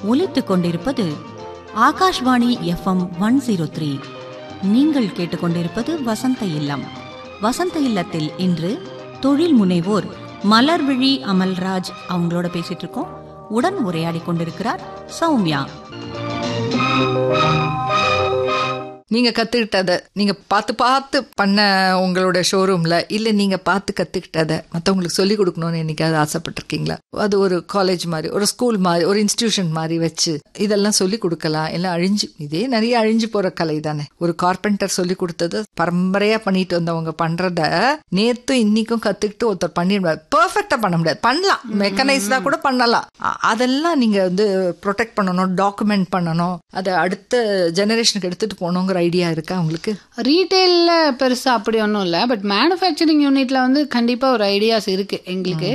ஒலித்துக் கொண்டிருப்பது ஆகாஷ்வாணி FM 103. நீங்கள் கேட்டுக்கொண்டிருப்பது வசந்த இல்லம். வசந்த இல்லத்தில் இன்று தொழில் முனைவோர் மலர்விழி அமல்ராஜ் அவங்களோட பேசிட்டு இருக்கோம். உடன் உரையாடி கொண்டிருக்கிறார் சௌமியா. நீங்க கத்துக்கிட்டத நீங்க பார்த்து பண்ண உங்களோட ஷோரூம்ல இல்ல நீங்க பார்த்து கத்துக்கிட்டத மற்றவங்களுக்கு சொல்லிக் கொடுக்கணும்னு என்னைக்காவது ஆசைப்பட்டிருக்கீங்களா? அது ஒரு காலேஜ் மாதிரி, ஒரு ஸ்கூல் மாதிரி, ஒரு இன்ஸ்டிடியூஷன் மாதிரி வச்சு இதெல்லாம் சொல்லி கொடுக்கலாம். எல்லாம் இதே நிறைய அழிஞ்சு போற கலை தானே. ஒரு கார்பெண்டர் சொல்லி கொடுத்தது பரம்பரையா பண்ணிட்டு வந்தவங்க பண்றத நேத்தும் இன்னைக்கும் கத்துக்கிட்டு ஒருத்தர் பண்ணிடுவார். பெர்ஃபெக்டா பண்ண முடியாது, பண்ணலாம், மெக்கனைஸ்டா கூட பண்ணலாம். அதெல்லாம் நீங்க வந்து ப்ரொடெக்ட் பண்ணணும், டாக்குமெண்ட் பண்ணணும், அதை அடுத்த ஜெனரேஷனுக்கு எடுத்துட்டு போகணுங்கிற ஐடியா இருக்கா உங்களுக்கு? ரீட்டைல்ல பெருசா அப்படி ஒன்றும் இல்லை, பட் மேனுஃபேக்சரிங் யூனிட்ல வந்து கண்டிப்பா ஒரு ஐடியாஸ் இருக்கு எங்களுக்கு.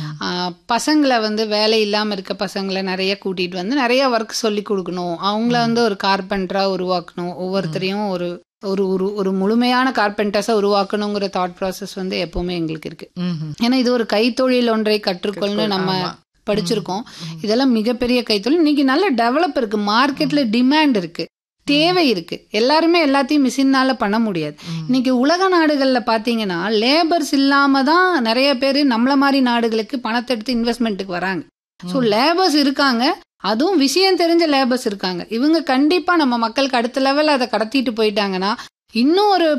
பசங்களை வந்து வேலை இல்லாம இருக்க பசங்களை நிறைய கூட்டிட்டு வந்து நிறைய ஒர்க் சொல்லி கொடுக்கணும், அவங்கள வந்து ஒரு கார்பெண்டரா உருவாக்கணும், ஒவ்வொருத்தரையும் ஒரு ஒரு ஒரு முழுமையான கார்பெண்டர்ஸை உருவாக்கணுங்கிற தாட் ப்ராசஸ் வந்து எப்பவுமே எங்களுக்கு இருக்கு. ஏன்னா இது ஒரு கைத்தொழில் ஒன்றை கற்றுக்கொள்ளணும் நம்ம படிச்சிருக்கோம். இதெல்லாம் மிகப்பெரிய கைத்தொழில். இன்னைக்கு நல்ல டெவலப் இருக்கு, மார்க்கெட்ல டிமாண்ட் இருக்கு, தேவை இருக்கு. எல்லாருமே எல்லாத்தையும் மிஷினால பண்ண முடியாது. இன்னைக்கு உலக நாடுகள்ல பாத்தீங்கன்னா லேபர்ஸ் இல்லாம தான் நிறைய பேர் நம்மள மாதிரி நாடுகளுக்கு பணத்தை எடுத்து இன்வெஸ்ட்மெண்ட்டுக்கு வராங்க. ஸோ லேபர்ஸ் இருக்காங்க, அதுவும் விஷயம் தெரிஞ்ச லேபர்ஸ் இருக்காங்க. இவங்க கண்டிப்பா நம்ம மக்களுக்கு அடுத்த லெவல் அதை கடத்திட்டு போயிட்டாங்கன்னா இன்னும் ஒரு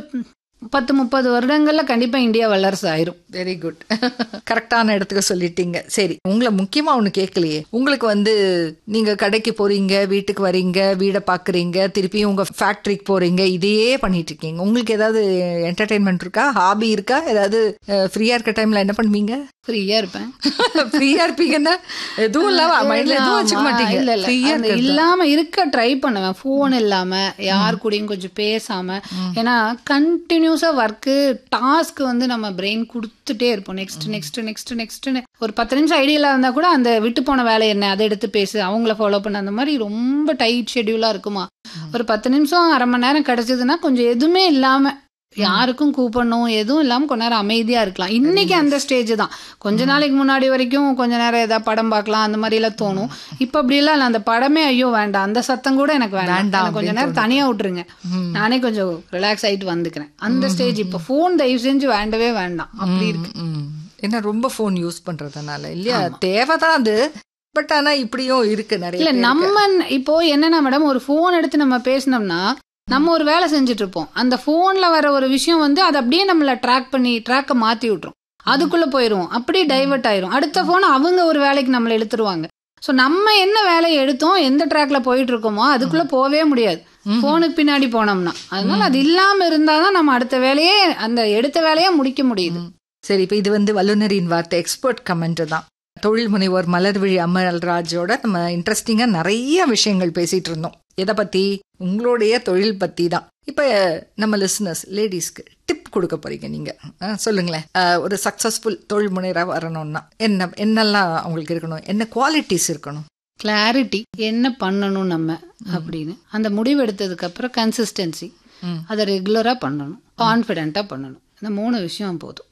10-30 வருடங்கள்ல கண்டிப்பா இந்தியா வல்லரசு ஆயிரும். வெரி குட், கரெக்டான இடத்துக்கு சொல்லிட்டீங்க. சரி, உங்களை முக்கியமா ஒண்ணு கேட்கலையே. உங்களுக்கு வந்து நீங்க கடைக்கு போறீங்க, வீட்டுக்கு வரீங்க, வீடை பாக்குறீங்க, திருப்பியும் உங்க ஃபேக்டரிக்கு போறீங்க, இதையே பண்ணிட்டு இருக்கீங்க. உங்களுக்கு ஏதாவது என்டர்டைன்மெண்ட் இருக்கா, ஹாபி இருக்கா? ஏதாவது ஃப்ரீயா இருக்க டைம்ல என்ன பண்ணுவீங்க? ஃப்ரீயா இருப்பேன். ஃப்ரீயா இருப்பீங்கன்னா எதுவும் இல்லாம மைண்ட்ல எதுவும் வச்சுக்க மாட்டீங்க? இல்ல, இல்லாம இருக்க ட்ரை பண்ணுவேன். போன் இல்லாம யார் கூடயும் கொஞ்சம் பேசாம. ஏன்னா கண்டினியூஸா ஒர்க்கு டாஸ்க் வந்து நம்ம பிரெயின் கொடுத்துட்டே இருப்போம். நெக்ஸ்ட் நெக்ஸ்ட் நெக்ஸ்ட் நெக்ஸ்ட்னு ஒரு 10 நிமிஷம் ஐடியா இருந்தா கூட அந்த விட்டு போன வேலை என்ன அதை எடுத்து பேசு, அவங்கள ஃபாலோ பண்ண, அந்த மாதிரி ரொம்ப டைட் ஷெட்யூலா இருக்குமா. ஒரு 10 நிமிஷம் அரை மணி நேரம் கிடைச்சதுன்னா கொஞ்சம் எதுவுமே இல்லாம, யாருக்கும் கூப்பிடணும் எதுவும் இல்லாம கொஞ்ச நேரம் அமைதியா இருக்கலாம். இன்னைக்கு அந்த ஸ்டேஜ் தான். கொஞ்ச நாளைக்கு முன்னாடி வரைக்கும் கொஞ்ச நேரம் ஏதாவது படம் பார்க்கலாம் அந்த மாதிரி எல்லாம் தோணும். இப்ப அப்படி எல்லாம் இல்ல, அந்த படமே ஐயோ வேண்டாம், அந்த சத்தம் கூட எனக்கு வேண்டாம், கொஞ்ச நேரம் தனியா விட்டுருங்க, நானே கொஞ்சம் ரிலாக்ஸ் ஆயிட்டு வந்துக்கிறேன். அந்த ஸ்டேஜ் இப்ப போன் தயவு செஞ்சு வேண்டவே வேண்டாம், அப்படி இருக்கு. ஏன்னா ரொம்ப போன் யூஸ் பண்றதுனால இல்லையா, தேவைதான் அது. பட் ஆனா இப்படியும் இருக்கு நிறைய. இல்ல நம்ம இப்போ என்னன்னா மேடம், ஒரு போன் எடுத்து நம்ம பேசினோம்னா நம்ம ஒரு வேலை செஞ்சுட்டு இருப்போம், அந்த போன்ல வர ஒரு விஷயம் வந்து அது அப்படியே நம்மள ட்ராக்க மாத்தி விட்டுரும், அதுக்குள்ள போயிருவோம், அப்படியே டைவர்ட் ஆயிரும். அடுத்த போன் அவங்க ஒரு வேலைக்கு நம்மள எடுத்துருவாங்க. சோ நம்ம என்ன வேலையை எடுத்தோம், எந்த ட்ராக்ல போயிட்டு இருக்கோமோ அதுக்குள்ள போவே முடியாது போனுக்கு பின்னாடி போனோம்னா. அதனால அது இல்லாம இருந்தாதான் நம்ம அடுத்த வேலையே, அந்த எடுத்த வேலையே முடிக்க முடியுது. சரி, இப்ப இது வந்து வல்லுநரின் வார்த்தை, எக்ஸ்பர்ட் கமெண்ட் தான். தொழில் முனைவோர் மலர்விழி அமல்ராஜோட நம்ம இன்ட்ரெஸ்டிங்கா நிறைய விஷயங்கள் பேசிட்டு இருந்தோம். எதை பத்தி? உங்களுடைய தொழில் பத்தி தான். இப்ப நம்ம லிசனர்ஸ் லேடிஸ்க்கு டிப் கொடுக்க போறீங்க, நீங்க சொல்லுங்களேன். ஒரு சக்சஸ்ஃபுல் தொழில் முனைவரா வரணும்னா என்னெல்லாம் அவங்களுக்கு இருக்கணும், என்ன குவாலிட்டிஸ் இருக்கணும்? கிளாரிட்டி, என்ன பண்ணணும் நம்ம அப்படின்னு, அந்த முடிவு எடுத்ததுக்கு அப்புறம் கன்சிஸ்டன்சி, அதை ரெகுலரா பண்ணணும், கான்பிடென்ட்டா பண்ணணும். இந்த 3 விஷயம் போதும்.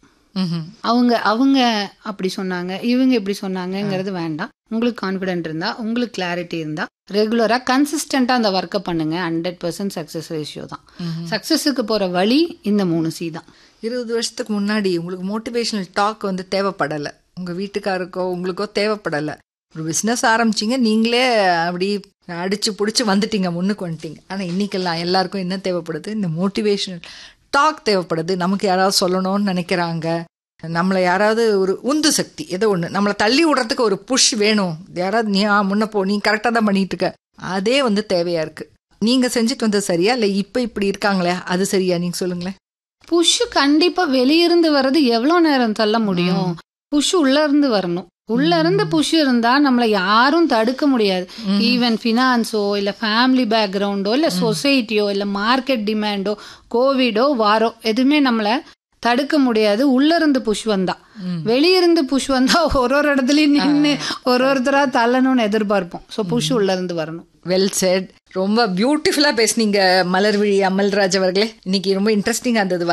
அவங்க அப்படி சொன்னாங்க, இவங்க இப்படி சொன்னாங்கிறது வேண்டாம். உங்களுக்கு கான்பிடென்ட் இருந்தா, உங்களுக்கு கிளாரிட்டி இருந்தா, ரெகுலரா கன்சிஸ்டன்டா அந்த ஒர்க்கை பண்ணுங்க. 100% சக்சஸ் ரேஷியோ தான். சக்சஸுக்கு போற வழி இந்த 3C தான். 20 வருஷத்துக்கு முன்னாடி உங்களுக்கு மோட்டிவேஷனல் டாக் வந்து தேவைப்படலை, உங்க வீட்டுக்காருக்கோ உங்களுக்கோ தேவைப்படலை. ஒரு பிஸ்னஸ் ஆரம்பிச்சிங்க, நீங்களே அப்படி அடிச்சு பிடிச்சி வந்துட்டீங்க, முன்னுக்கு வந்துட்டீங்க. ஆனா இன்னைக்கெல்லாம் எல்லாருக்கும் என்ன தேவைப்படுது? இந்த மோட்டிவேஷனல் டாக் தேவைப்படுது. நமக்கு யாராவது சொல்லணும்னு நினைக்கிறாங்க, நம்மளை யாராவது ஒரு உந்து சக்தி, ஏதோ ஒன்று நம்மளை தள்ளி விடுறதுக்கு ஒரு புஷ் வேணும். யாராவது நீ முன்ன போ, நீ கரெக்டாக தான் பண்ணிட்டு இருக்க, அதே வந்து தேவையா இருக்கு. நீங்க செஞ்சுட்டு வந்தது சரியா, இல்லை இப்ப இப்படி இருக்காங்களே அது சரியா? நீங்க சொல்லுங்களேன். புஷ் கண்டிப்பா வெளியிருந்து வர்றது எவ்வளவு நேரம் தள்ள முடியும்? புஷ் உள்ள இருந்து வரணும். உள்ள இருந்து புஷ் இருந்தா நம்மளை யாரும் தடுக்க முடியாது. ஈவன் பினான்ஸோ இல்ல ஃபேமிலி பேக்ரவுண்டோ இல்ல சொசைட்டியோ இல்ல மார்க்கெட் டிமாண்டோ கோவிடோ வாரோ எதுவுமே நம்மள தடுக்க முடியாது. உள்ள இருந்து புஷ் வந்தா. வெளியிருந்து புஷ் வந்தா ஒரு இடத்துலயும் நின்று ஒருத்தரா தள்ளணும்னு எதிர்பார்ப்போம். ஸோ புஷ் உள்ள இருந்து வரணும். Well set. ரொம்ப பியூட்டிஃபுல்லா பேசுனீங்க மலர்விழி அமல்ராஜ் அவர்களே. இன்னைக்கு ரொம்ப இன்ட்ரெஸ்டிங்கா இருந்தது.